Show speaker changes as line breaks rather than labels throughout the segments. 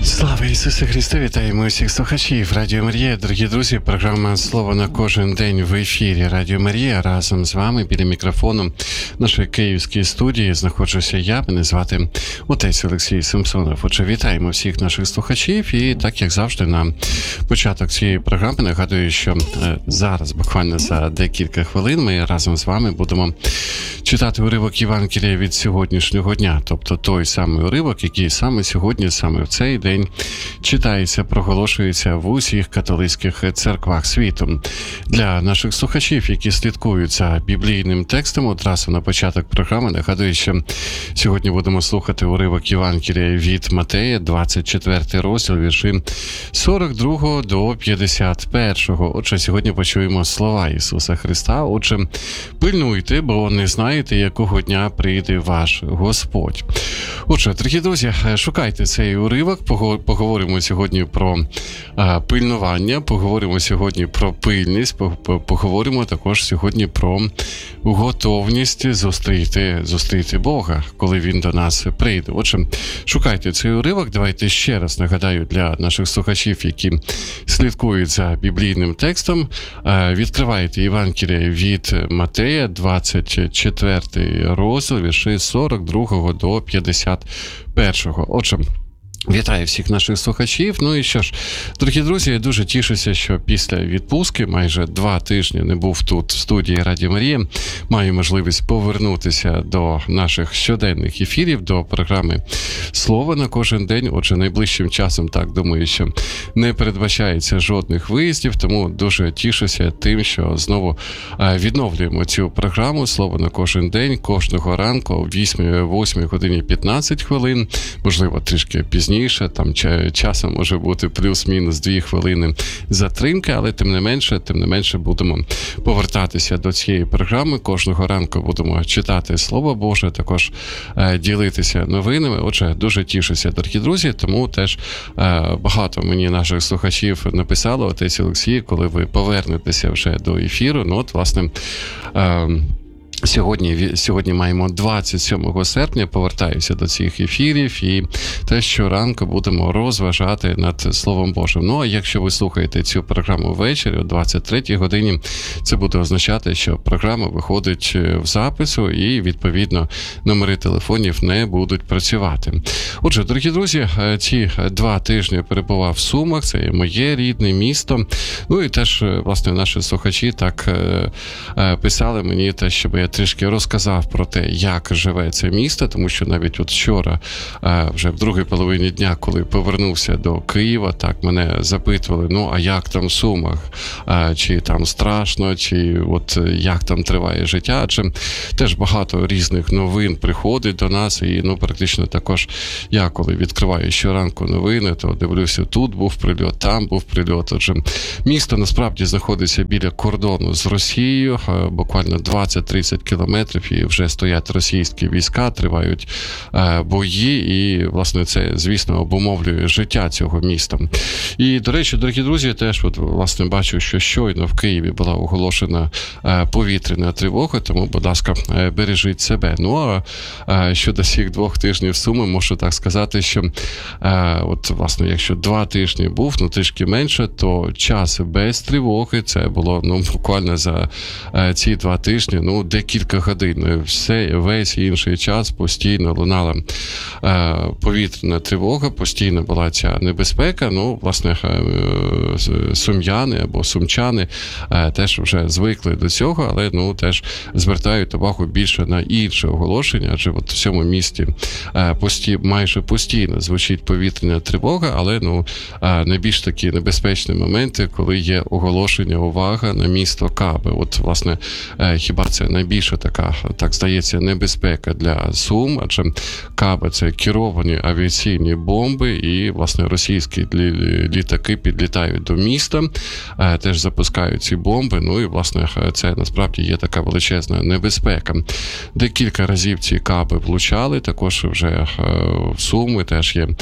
Слава Ісусу Христу! Вітаємо усіх слухачів Радіо Марія. Дорогі друзі, програма «Слово на кожен день» в ефірі Радіо Марія. Разом з вами біля мікрофону нашої київської студії знаходжуся я. Мене звати отець Олексій Самсонов. Отже, вітаємо всіх наших слухачів. І так, як завжди, на початок цієї програми нагадую, що зараз, буквально за декілька хвилин, ми разом з вами будемо читати уривок Євангелія від сьогоднішнього дня. Тобто той самий уривок, який саме сьогодні, саме в цей день читається, проголошується в усіх католицьких церквах світу. Для наших слухачів, які слідкують за біблійним текстом, одразу на початок програми нагадую, що сьогодні будемо слухати уривок Євангелія від Матея, 24 розділ, вірші 42 до 51. Отже, сьогодні почуємо слова Ісуса Христа. Отже, пильнуйте, бо не знаєте, якого дня прийде ваш Господь. Отже, дорогі друзі, шукайте цей уривок. Поговоримо сьогодні про пильнування, поговоримо сьогодні про пильність, поговоримо також сьогодні про готовність зустріти Бога, коли Він до нас прийде. Отже, шукайте цей уривок. Давайте ще раз нагадаю для наших слухачів, які слідкують за біблійним текстом. Відкривайте Євангеліє від Матея, 24 розділ, вірші 42 до 51. Отже, вітаю всіх наших слухачів. Ну і що ж, дорогі друзі, я дуже тішуся, що після відпустки, майже 2 тижні не був тут в студії Радіо Марія, маю можливість повернутися до наших щоденних ефірів, до програми «Слово на кожен день». Отже, найближчим часом, так, думаю, що не передбачається жодних виїздів, тому дуже тішуся тим, що знову відновлюємо цю програму «Слово на кожен день» кожного ранку о 8 годині 15 хвилин, можливо, трішки пізніше. Там часом може бути плюс-мінус 2 хвилини затримки, але тим не менше будемо повертатися до цієї програми. Кожного ранку будемо читати Слово Боже, також ділитися новинами. Отже, дуже тішуся, дорогі друзі, тому теж багато мені наших слухачів написало: отець Олексій, коли ви повернетеся вже до ефіру. Ну от, власне, Сьогодні маємо 27 серпня, повертаюся до цих ефірів і те, щоранку будемо розважати над Словом Божим. Ну, а якщо ви слухаєте цю програму ввечері о 23 годині, це буде означати, що програма виходить в запису і, відповідно, номери телефонів не будуть працювати. Отже, дорогі друзі, ці 2 тижні перебував в Сумах, це є моє рідне місто. Ну і теж, власне, наші слухачі так писали мені те, щоб я трішки розказав про те, як живе це місто, тому що навіть от вчора, вже в другій половині дня, коли повернувся до Києва, так мене запитували: ну, а як там в Сумах? Чи там страшно, чи от як там триває життя? Чи теж багато різних новин приходить до нас, і ну практично також я, коли відкриваю щоранку новини, то дивлюся, тут був прильот, там був прильот. Отже, місто насправді знаходиться біля кордону з Росією, буквально 20-30 кілометрів, і вже стоять російські війська, тривають бої, і, власне, це, звісно, обумовлює життя цього міста. І, до речі, дорогі друзі, теж, от, власне, бачу, що щойно в Києві була оголошена повітряна тривога, тому, будь ласка, бережіть себе. Ну, а щодо цих 2 тижнів Суми, можу так сказати, що, от, власне, якщо 2 тижні був, ну, трішки менше, то час без тривоги, це було, ну, буквально за ці 2 тижні, ну, декілька годин. Весь інший час постійно лунала повітряна тривога, постійно була ця небезпека. Ну, власне, сум'яни або сумчани теж вже звикли до цього, але, ну, теж звертають увагу більше на інше оголошення, адже от в цьому місті майже постійно звучить повітряна тривога, але, ну, найбільш такі небезпечні моменти, коли є оголошення «Увага» на місто Каби. От, власне, хіба це найбільша така, так здається, небезпека для Сум, адже Каби – це керовані авіаційні бомби, і, власне, російські літаки підлітають до міста, теж запускають ці бомби, ну і, власне, це насправді є така величезна небезпека. Декілька разів ці Каби влучали, також вже в Суми теж є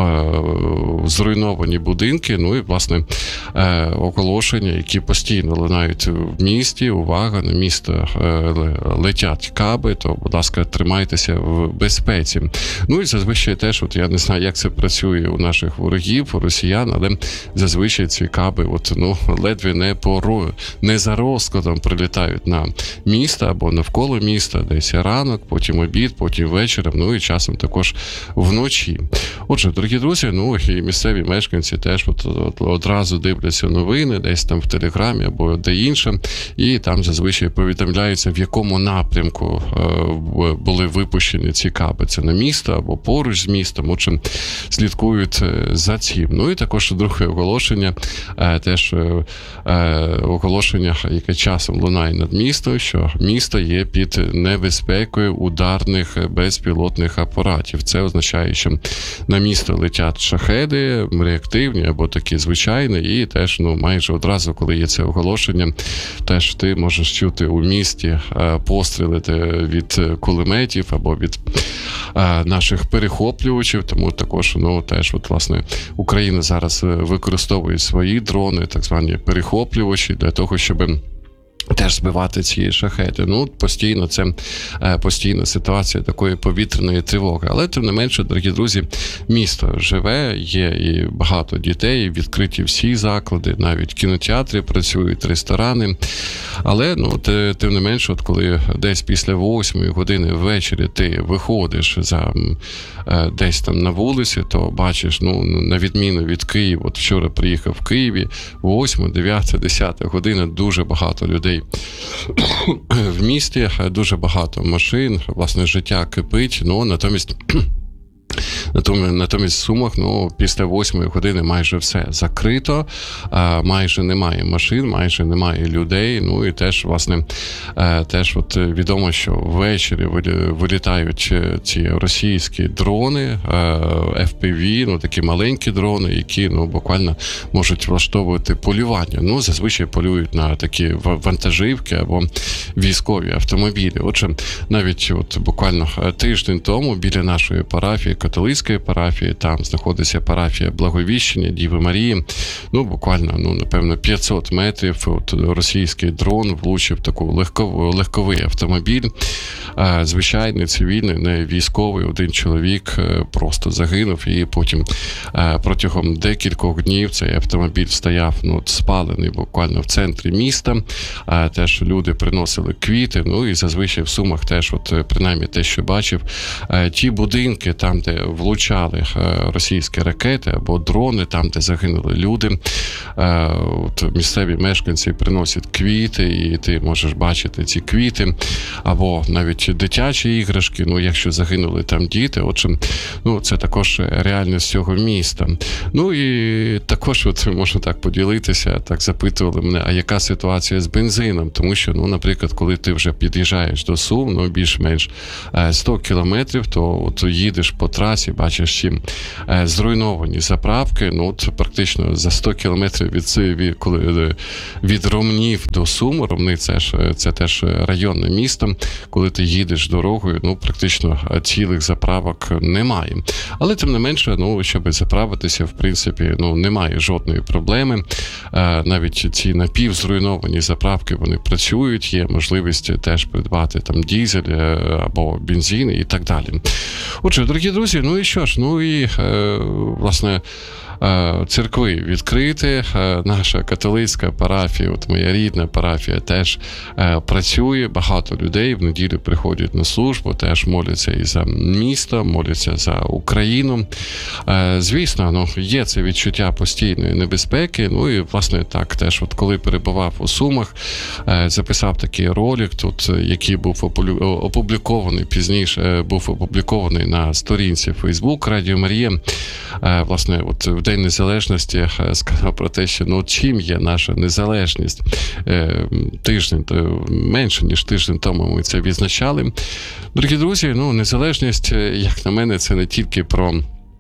зруйновані будинки, ну і, власне, оголошення, які постійно лунають в місті: увага, на місто летять каби, то, будь ласка, тримайтеся в безпеці. Ну і зазвичай теж, от я не знаю, як це працює у наших ворогів, у росіян, але зазвичай ці каби ледве не за розкладом прилітають на місто або навколо міста, десь ранок, потім обід, потім вечором, ну і часом також вночі. Отже, дорогі друзі, і місцеві мешканці теж одразу дивляться новини, десь там в Телеграмі або де інше, і там зазвичай повідомляється, в якому напрямку були випущені ці каби. Це на місто або поруч з містом, отже, слідкують за цим. Ну і також друге оголошення, теж оголошення, яке часом лунає над містом, що місто є під небезпекою ударних безпілотних апаратів. Це означає, що на місто летять шахеди, реактивні або такі звичайні, і теж майже одразу, коли є це оголошення, теж ти можеш чути у місті постріли від кулеметів або від наших перехоплювачів, тому також, теж, власне, Україна зараз використовує свої дрони, так звані перехоплювачі, для того, щоб теж збивати ці шахеди. Постійно це постійна ситуація такої повітряної тривоги. Але, тим не менше, дорогі друзі, місто живе, є і багато дітей, відкриті всі заклади, навіть кінотеатри працюють, ресторани. Але, тим не менше, коли десь після 8 години ввечері ти виходиш десь там на вулиці, то бачиш, на відміну від Києва, вчора приїхав в Києві, 8, 9, 10 година, дуже багато людей в місті, дуже багато машин, власне, життя кипить, натомість в Сумах, після 8 години майже все закрито, майже немає машин, майже немає людей, і теж, власне, відомо, що ввечері вилітають ці російські дрони, FPV, такі маленькі дрони, які, буквально можуть влаштовувати полювання. Зазвичай полюють на такі вантажівки або військові автомобілі. Отже, навіть буквально тиждень тому біля нашої парафії, католицької парафії, там знаходиться парафія Благовіщення Діви Марії. Буквально, напевно, 500 метрів російський дрон влучив таку легковий автомобіль. Звичайний, цивільний, не військовий, один чоловік просто загинув, і потім протягом декількох днів цей автомобіль стояв спалений буквально в центрі міста. Теж люди приносили квіти, і зазвичай в Сумах теж, принаймні те, що бачив, ті будинки, там, де влучали російські ракети або дрони, там, де загинули люди, місцеві мешканці приносять квіти, і ти можеш бачити ці квіти, або навіть дитячі іграшки, якщо загинули там діти, отже, це також реальність цього міста. І також, можна так поділитися, так запитували мене, а яка ситуація з бензином? Тому що, наприклад, коли ти вже під'їжджаєш до Сум, більш-менш 100 кілометрів, то їдеш по трасі, бачиш ці зруйновані заправки, практично за 100 кілометрів від Ромнів до Сум, Ромни це теж районне місто, коли ти їдеш дорогою, практично цілих заправок немає. Але, тим не менше, щоб заправитися, в принципі, немає жодної проблеми. Навіть ці напівзруйновані заправки, вони працюють, є можливість теж придбати там дизель або бензин і так далі. Отже, дорогі друзі, і що ж, власне, церкви відкриті, наша католицька парафія, моя рідна парафія теж працює, багато людей в неділю приходять на службу, теж моляться і за місто, моляться за Україну. Звісно, є це відчуття постійної небезпеки, і, власне, так, теж, коли перебував у Сумах, записав такий ролик тут, який був опублікований пізніше, був опублікований на сторінці Facebook Радіо Марія. Власне, в День Незалежності сказав про те, що чим є наша незалежність. Тиждень, менше ніж тиждень тому ми це відзначали. Дорогі друзі, незалежність, як на мене, це не тільки про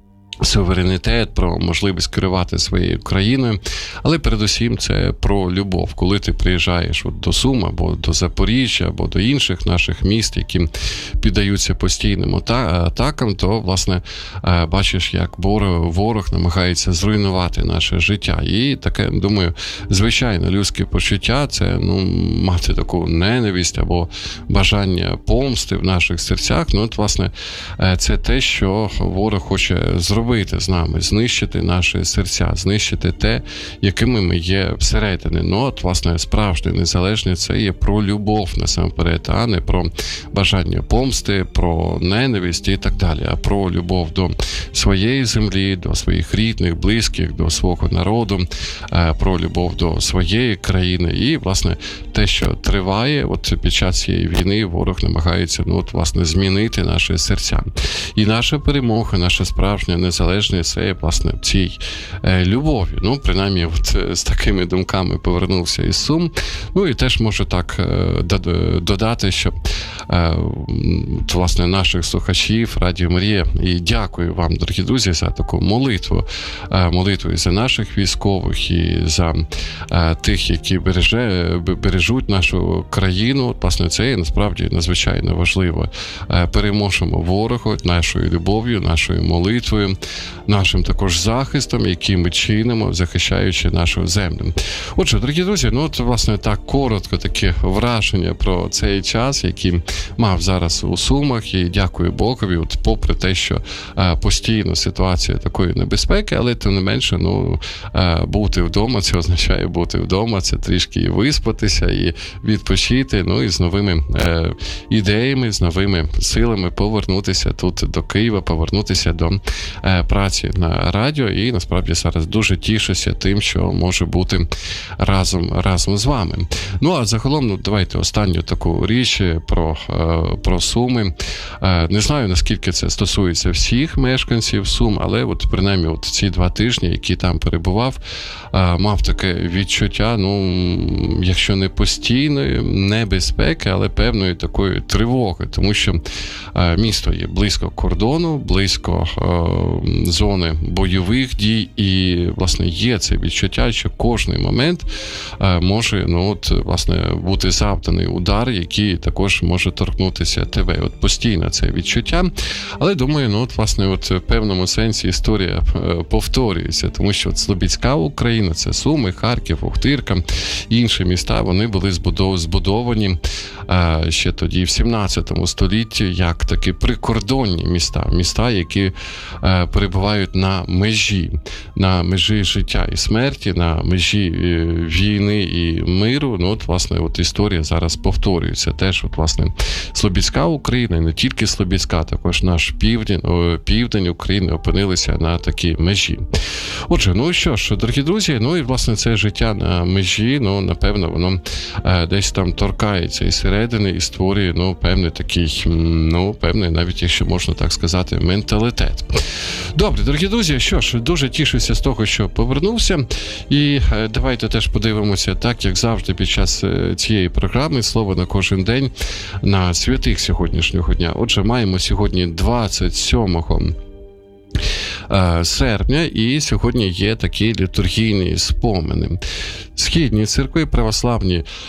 суверенітет, про можливість керувати своєю країною, але передусім це про любов. Коли ти приїжджаєш до Сум, або до Запоріжжя, або до інших наших міст, які піддаються постійним атакам, то, власне, бачиш, як ворог намагається зруйнувати наше життя. І таке, думаю, звичайно, людське почуття – це мати таку ненависть або бажання помсти в наших серцях. От, власне, це те, що ворог хоче зробити з нами, знищити наші серця, знищити те, якими ми є всередині. От, власне, справжня незалежність – це є про любов насамперед, а не про бажання помсти, про ненависть і так далі, а про любов до своєї землі, до своїх рідних, близьких, до свого народу, про любов до своєї країни. І, власне, те, що триває під час цієї війни, ворог намагається, власне, змінити наші серця. І наша перемога, наша справжня незалежність це, власне, в цій любові. Принаймні, з такими думками повернувся із Сум. І теж можу так додати, що, власне, наших слухачів Радіо Марія, і дякую вам, дорогі друзі, за таку молитву і за наших військових, і за тих, які бережуть нашу країну. Власне, це є насправді надзвичайно важливо. Переможемо ворога нашою любов'ю, нашою молитвою, нашим також захистом, який ми чинимо, захищаючи нашу землю. Отже, дорогі друзі, власне, так коротко таке враження про цей час, який мав зараз у Сумах, і дякую Богові, попри те, що постійно ситуація такої небезпеки, але тим не менше, бути вдома, це означає бути вдома, це трішки і виспатися, і відпочити, і з новими ідеями, з новими силами повернутися тут до Києва, повернутися до праці на радіо, і насправді зараз дуже тішуся тим, що може бути разом з вами. А загалом, давайте останню таку річ про Суми. Не знаю, наскільки це стосується всіх мешканців Сум, але принаймні ці 2 тижні, які там перебував, мав таке відчуття, якщо не постійної небезпеки, але певної такої тривоги, тому що місто є близько кордону, близько зони бойових дій, і, власне, є це відчуття, що кожний момент може, власне, бути завданий удар, який також може торкнутися тебе. Постійно це відчуття. Але, думаю, власне, в певному сенсі історія повторюється, тому що Слобідська Україна, це Суми, Харків, Охтирка, інші міста, вони були збудовані ще тоді, в 17 столітті, як такі прикордонні міста, які перебувають на межі життя і смерті, на межі війни і миру. Власне, історія зараз повторюється. Теж, власне, Слобідська Україна, і не тільки Слобідська, також наш південь України опинилися на такій межі. Отже, що ж, дорогі друзі, і, власне, це життя на межі, напевно, воно десь там торкається і середини, і створює, певний такий, певний, навіть, якщо можна так сказати, менталітет. Добре, дорогі друзі, що ж, дуже тішуся з того, що повернувся, і давайте теж подивимося, так, як завжди, під час цієї програми «Слово на кожен день» на святих сьогоднішнього дня. Отже, маємо сьогодні 27 серпня, і сьогодні є такі літургійні спомини. Східні церкви православні